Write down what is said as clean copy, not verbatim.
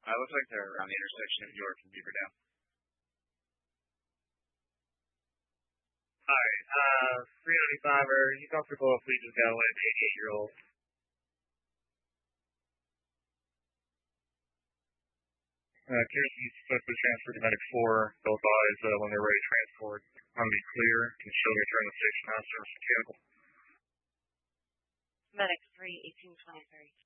Looks like they're around the intersection of York and Beaverdale. All right. 395. Are you comfortable if we just go with 88-year-old? Kirsten's successfully transferred to Medic 4. They'll advise when they're ready to transport. I'm going to be clear. Can show me turn the station master mechanical. Medic 3, 1823.